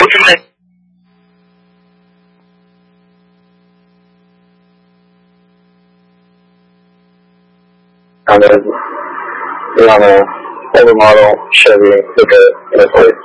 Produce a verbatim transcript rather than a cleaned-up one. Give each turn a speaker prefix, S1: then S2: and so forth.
S1: And then, you know, older model Chevy with a, with a